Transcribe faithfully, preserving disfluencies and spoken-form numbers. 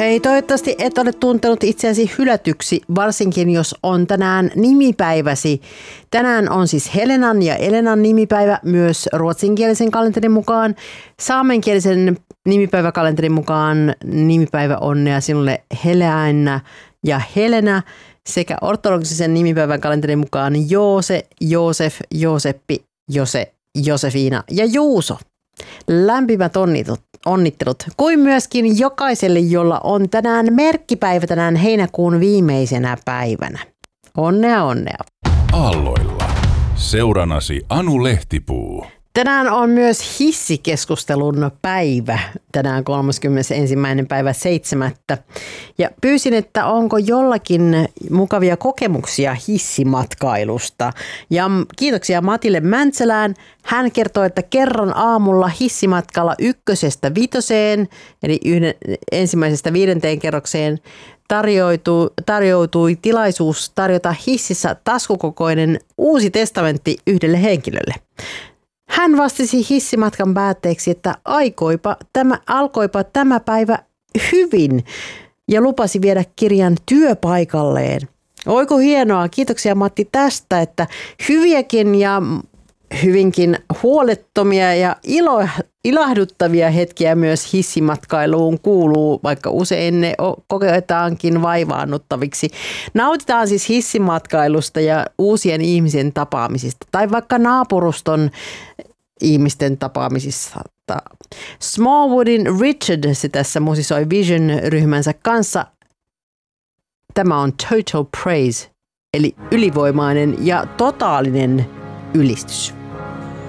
Hei, toivottavasti et ole tuntenut itseäsi hylätyksi, varsinkin jos on tänään nimipäiväsi. Tänään on siis Helenan ja Elenan nimipäivä myös ruotsinkielisen kalenterin mukaan. Saamenkielisen nimipäiväkalenterin mukaan nimipäivä onnea sinulle Heleänä ja Helena sekä ortodoksisen nimipäivän kalenterin mukaan Joose, Joosef, Jooseppi, Jose, Josefina ja Juuso. Lämpimät onnitut, onnittelut, kuin myöskin jokaiselle, jolla on tänään merkkipäivä tänään heinäkuun viimeisenä päivänä. Onnea, onnea. Aalloilla. Seuranasi Anu Lehtipuu. Tänään on myös hissikeskustelun päivä, tänään kolmaskymmenesensimmäinen päivä seitsemättä. Ja pyysin, että onko jollakin mukavia kokemuksia hissimatkailusta. Ja kiitoksia Matille Mäntsälään. Hän kertoi, että kerran aamulla hissimatkalla ykkösestä vitoseen, eli yhden, ensimmäisestä viidenteen kerrokseen, tarjoutui, tarjoutui tilaisuus tarjota hississä taskukokoinen uusi testamentti yhdelle henkilölle. Hän vastasi hissimatkan päätteeksi, että aikoipa tämä, alkoipa tämä päivä hyvin ja lupasi viedä kirjan työpaikalleen. Oiko hienoa, kiitoksia Matti tästä, että hyviäkin ja hyvinkin huolettomia ja ilo, ilahduttavia hetkiä myös hissimatkailuun kuuluu, vaikka usein ne koketaankin vaivaannuttaviksi. Nautitaan siis hissimatkailusta ja uusien ihmisen tapaamisista tai vaikka naapuruston ihmisten tapaamisista. Smallwoodin Richard se tässä musisoi Vision-ryhmänsä kanssa. Tämä on Total Praise, eli ylivoimainen ja totaalinen ylistys.